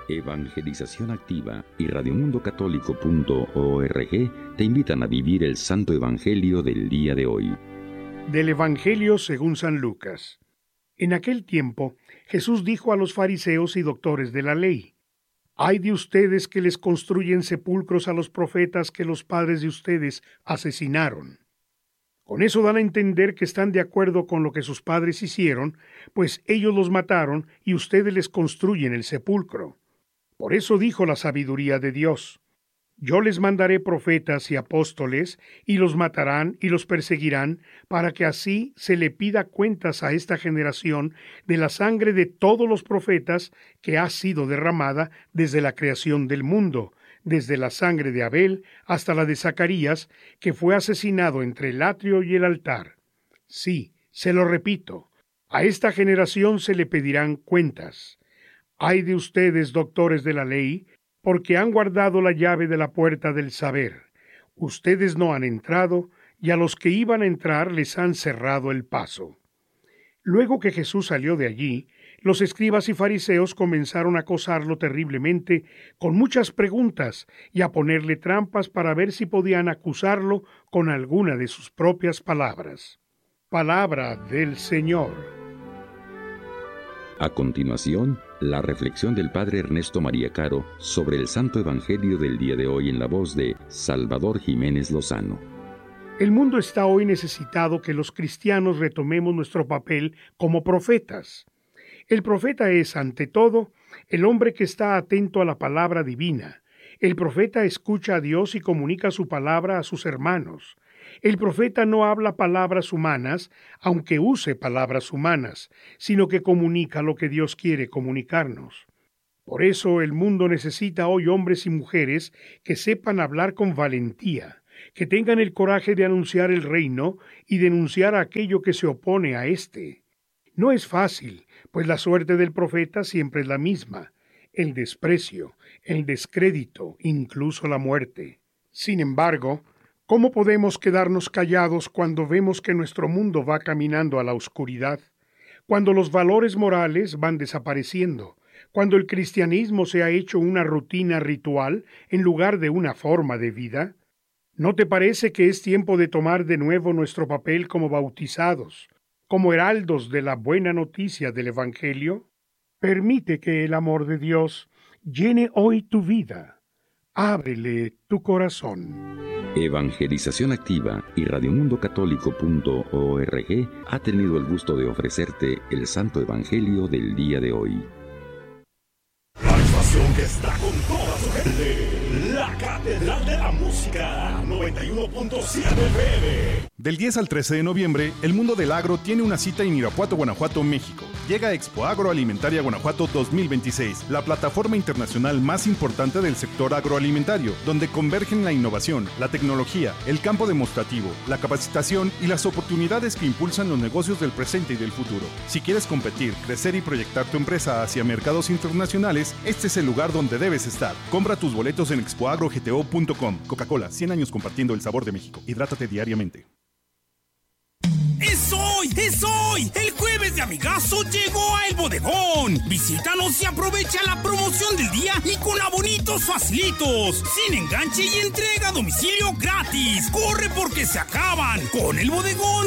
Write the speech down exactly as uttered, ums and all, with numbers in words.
Evangelización Activa y radio mundo católico punto org te invitan a vivir el Santo Evangelio del día de hoy. Del Evangelio según San Lucas. En aquel tiempo, Jesús dijo a los fariseos y doctores de la ley: «Ay de ustedes que les construyen sepulcros a los profetas que los padres de ustedes asesinaron». Con eso dan a entender que están de acuerdo con lo que sus padres hicieron, pues ellos los mataron y ustedes les construyen el sepulcro. Por eso dijo la sabiduría de Dios: «Yo les mandaré profetas y apóstoles, y los matarán y los perseguirán, para que así se le pida cuentas a esta generación de la sangre de todos los profetas que ha sido derramada desde la creación del mundo, desde la sangre de Abel hasta la de Zacarías, que fue asesinado entre el atrio y el altar. Sí, se lo repito, a esta generación se le pedirán cuentas. Ay de ustedes, doctores de la ley, porque han guardado la llave de la puerta del saber. Ustedes no han entrado, y a los que iban a entrar les han cerrado el paso». Luego que Jesús salió de allí, los escribas y fariseos comenzaron a acosarlo terriblemente con muchas preguntas y a ponerle trampas para ver si podían acusarlo con alguna de sus propias palabras. Palabra del Señor. A continuación, la reflexión del Padre Ernesto María Caro sobre el Santo Evangelio del día de hoy en la voz de Salvador Jiménez Lozano. El mundo está hoy necesitado que los cristianos retomemos nuestro papel como profetas. El profeta es, ante todo, el hombre que está atento a la palabra divina. El profeta escucha a Dios y comunica su palabra a sus hermanos. El profeta no habla palabras humanas, aunque use palabras humanas, sino que comunica lo que Dios quiere comunicarnos. Por eso el mundo necesita hoy hombres y mujeres que sepan hablar con valentía, que tengan el coraje de anunciar el reino y denunciar aquello que se opone a éste. No es fácil, pues la suerte del profeta siempre es la misma: el desprecio, el descrédito, incluso la muerte. Sin embargo, ¿cómo podemos quedarnos callados cuando vemos que nuestro mundo va caminando a la oscuridad? Cuando los valores morales van desapareciendo, cuando el cristianismo se ha hecho una rutina ritual en lugar de una forma de vida. ¿No te parece que es tiempo de tomar de nuevo nuestro papel como bautizados, como heraldos de la buena noticia del Evangelio? Permite que el amor de Dios llene hoy tu vida. Ábrele tu corazón. Evangelización Activa y radio mundo católico punto org ha tenido el gusto de ofrecerte el Santo Evangelio del día de hoy. La estación que está con toda su gente, la Catedral de la Música, noventa y uno punto siete F M. Del diez al trece de noviembre, el mundo del agro tiene una cita en Irapuato, Guanajuato, México. Llega Expo Agroalimentaria Guanajuato dos mil veintiséis, la plataforma internacional más importante del sector agroalimentario, donde convergen la innovación, la tecnología, el campo demostrativo, la capacitación y las oportunidades que impulsan los negocios del presente y del futuro. Si quieres competir, crecer y proyectar tu empresa hacia mercados internacionales, este es el lugar donde debes estar. Compra tus boletos en expo agro g t o punto com. Coca-Cola, cien años compartiendo el sabor de México. Hidrátate diariamente. ¡Es hoy! ¡Es hoy! El jueves de Amigazo llegó a El Bodegón. Visítanos y aprovecha la promoción del día y con abonitos facilitos. Sin enganche y entrega a domicilio gratis. ¡Corre porque se acaban! Con El Bodegón